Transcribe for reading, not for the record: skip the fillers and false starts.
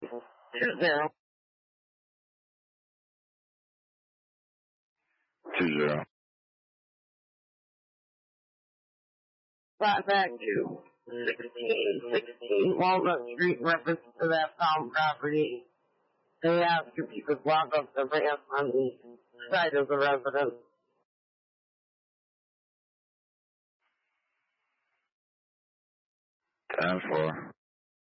2-0. 2-0. Flat back to 1616 Walnut Street, reference to that found property. They ask if you could block up the ramp on the side of the residence. 10-4.